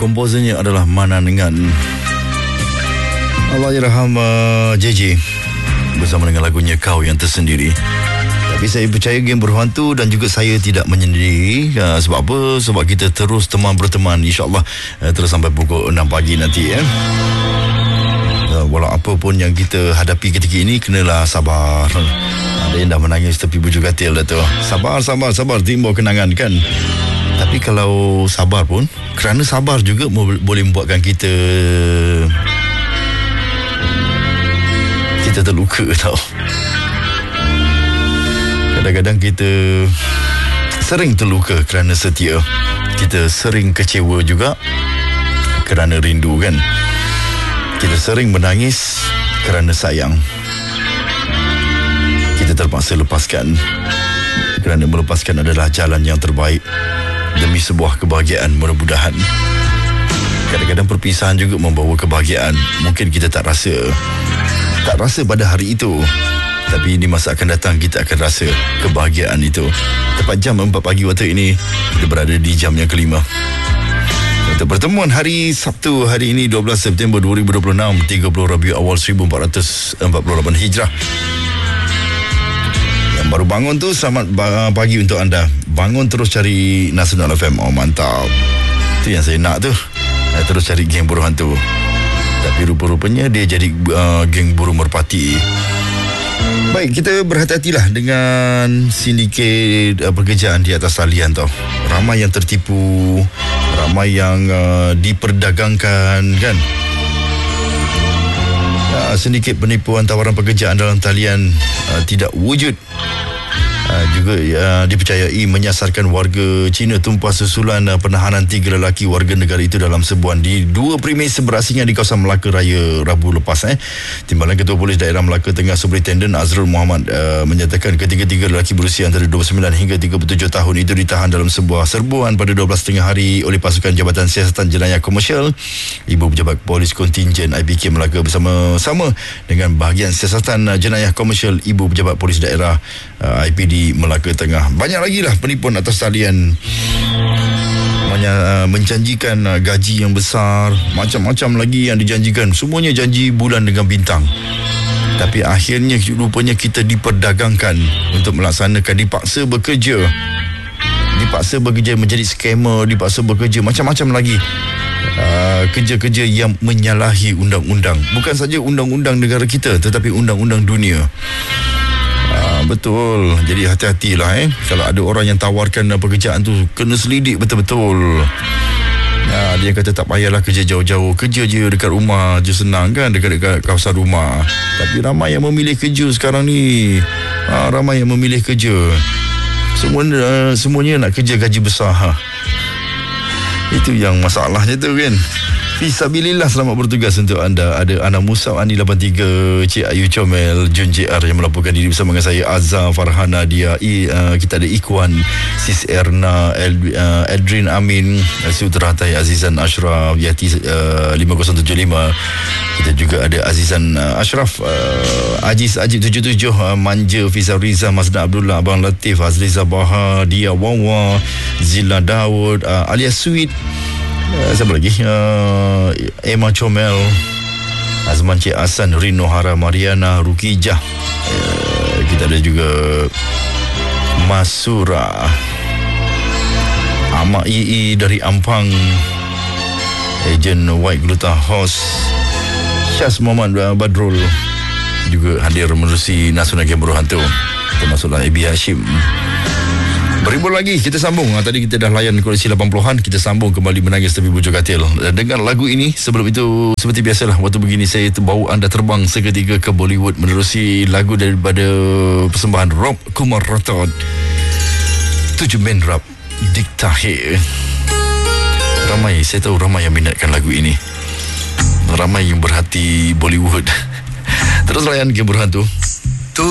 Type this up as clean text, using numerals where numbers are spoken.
Komposernya adalah Mananengan. Allahyarham JJ bersama dengan lagunya Kau Yang Tersendiri. Tapi saya percaya Geng Berhantu dan juga saya tidak menyendiri. Sebab apa? Sebab kita terus berteman InsyaAllah terus sampai pukul 6 pagi nanti. Walau apa pun yang kita hadapi ketika ini, kenalah sabar. Ada yang dah menangis tepi bujur katil dah tu. Sabar, timbul kenangan kan. Tapi kalau sabar pun, kerana sabar juga boleh membuatkan kita terluka tau. Kadang-kadang kita sering terluka kerana setia. Kita sering kecewa juga kerana rindu kan. Kita sering menangis kerana sayang. Kita terpaksa lepaskan kerana melepaskan adalah jalan yang terbaik demi sebuah kebahagiaan mudah-mudahan. Kadang-kadang perpisahan juga membawa kebahagiaan. Mungkin kita tak rasa pada hari itu, tapi di masa akan datang kita akan rasa kebahagiaan itu. Tepat jam 4 pagi waktu ini, kita berada di jam yang kelima untuk pertemuan hari Sabtu hari ini 12 September 2026, 30 Rabiul Awal 1448 Hijrah. Yang baru bangun tu, selamat pagi untuk anda. Bangun terus cari Nasional FM. Oh mantap, itu yang saya nak tu. Terus cari Geng Berhantu. Tapi rupa-rupanya dia jadi geng burung merpati. Baik, kita berhati-hatilah dengan sindiket pekerjaan di atas talian tau. Ramai yang tertipu, ramai yang diperdagangkan kan. Sindiket penipuan tawaran pekerjaan dalam talian tidak wujud. Juga dipercayai menyasarkan warga Cina tumpah susulan penahanan 3 lelaki warga negara itu dalam sebuah di 2 premis berasingan di kawasan Melaka Raya Rabu lepas. Timbalan Ketua Polis Daerah Melaka Tengah Superintenden Azrul Muhammad menyatakan ketiga-tiga lelaki berusia antara 29 hingga 37 tahun itu ditahan dalam sebuah serbuan pada 12 tengah hari oleh pasukan Jabatan Siasatan Jenayah Komersial. Ibu Pejabat Polis Kontingen IPK Melaka bersama-sama dengan bahagian Siasatan Jenayah Komersial Ibu Pejabat Polis Daerah IPD Melaka Tengah. Banyak lagi lah penipuan atas talian. Menjanjikan gaji yang besar, macam-macam lagi yang dijanjikan. Semuanya janji bulan dengan bintang. Tapi akhirnya rupanya kita diperdagangkan untuk melaksanakan, dipaksa bekerja menjadi scammer, dipaksa bekerja macam-macam lagi. Kerja-kerja yang menyalahi undang-undang. Bukan saja undang-undang negara kita, tetapi undang-undang dunia. Betul. Jadi hati-hatilah kalau ada orang yang tawarkan pekerjaan tu, kena selidik betul-betul. Dia kata tak payahlah kerja jauh-jauh, kerja je dekat rumah je, senang kan, dekat kawasan rumah. Tapi ramai yang memilih kerja sekarang ni. Ramai yang memilih kerja. Semuanya nak kerja gaji besar. Itu yang masalahnya tu kan. Fisabilillah, selamat bertugas untuk anda. Ada Ana Musa, Ani 83, Cik Ayu Comel, Jun JR yang melaporkan diri bersama dengan saya, Azhar, Farhana, Dia. Kita ada Ikhwan, Sis Erna, Edrin Amin, Suteratai, Azizan Ashraf, Yati 5075. Kita juga ada Azizan Ashraf, Aziz Ajib 77, Manja, Fizal Riza, Mazda Abdullah, Abang Latif, Azriza Baha, Dia Wawa, Zila Daud, alias Sweet. Siapa lagi? Emma Comel, Azman Cik Hasan, Rino Hara, Mariana, Rukijah. Kita ada juga Masura, Amak Ii dari Ampang, Ejen White Gluta Host, Syaz Muhammad Badrul juga hadir menerusi Nasional Geng Berhantu, termasuklah Abi Hashim. Beribu lagi kita sambung. Tadi kita dah layan koleksi 80-an, kita sambung kembali menangis tepi bujur katil dengan lagu ini. Sebelum itu, seperti biasalah, waktu begini saya bawa anda terbang seketika ke Bollywood menerusi lagu daripada persembahan Rob Kumar Rathod, 7 band rap Diktahir. Saya tahu ramai yang minatkan lagu ini, ramai yang berhati Bollywood. Terus layan Geng Berhantu.